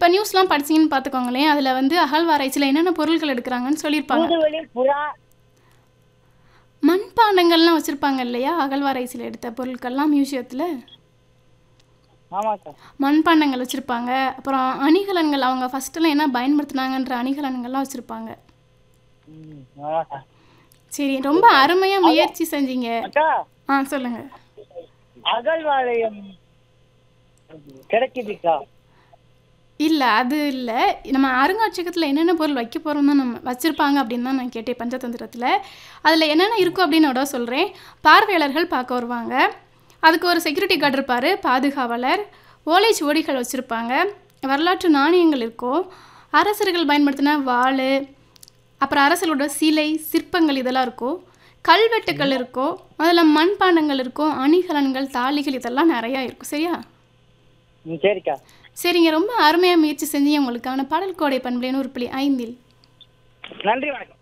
இப்போ நியூஸ்லாம் படிச்சீங்கன்னு பார்த்துக்கோங்களேன், அதில வந்து அகழ்வாராய்ச்சியில என்னென்ன பொருட்கள் எடுக்குறாங்கன்னு சொல்லியிருப்பாங்க. தூதுவளி, புறா. மண்பாண்டங்கள்லாம் வச்சிருப்பாங்க இல்லையா? அகழ்வாராய்ச்சியில எடுத்த பொருட்கள்லாம் மியூசியத்தில. ஆமாக்கா. மண்பாண்டங்கள் வச்சிருப்பாங்க. அப்புறம் அணிகலன்கள் அவங்க ஃபர்ஸ்ட்டுலாம் என்ன பயன்படுத்துனாங்கன்ற அணிகலன்கள்லாம் வச்சிருப்பாங்க. ஆமாக்கா. சரி, ரொம்ப அருமையா முயற்சி செஞ்சீங்க. அக்கா, சொல்லுங்க. அகழ்வாலயம் கிடைக்குதுக்கா. இல்ல, அது இல்ல. நம்ம அருங்காட்சியகத்துல என்னென்ன பொருள் வைக்க போறோம் தான் நம்ம வச்சிருப்பாங்க அப்படின்னு தான் நான் கேட்டேன் பஞ்சதந்திரத்துல. அதுல என்னென்ன இருக்கும் அப்படின்னு நான் சொல்றேன். பார்வையாளர்கள் பார்க்க வருவாங்க. அதுக்கு ஒரு செக்யூரிட்டி கார்டு இருப்பாரு, பாதுகாவலர். ஓலைச்சுவடிகள் வச்சிருப்பாங்க. வரலாற்று நாணயங்கள் இருக்கும். அரசர்கள் பயன்படுத்தின வாளு, அப்புறம் அரசர்களோட சிலை, சிற்பங்கள் இதெல்லாம் இருக்கும். கல்வெட்டுக்கள் இருக்கும். அதுல மண்பாண்டங்கள் இருக்கும். அணிகலன்கள், தாலிகள் இதெல்லாம் நிறையா இருக்கும். சரியா? சரிக்கா. சரிங்க. ரொம்ப அருமையா முயற்சி செஞ்சீங்க. உங்களுக்கான பாடல் கோடை பண்பலை 100.5 நன்றி, வணக்கம்.